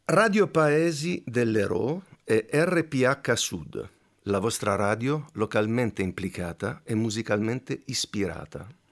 Radio Paesi dell'Ero e RPH Sud, la vostra radio localmente implicata e musicalmente ispirata.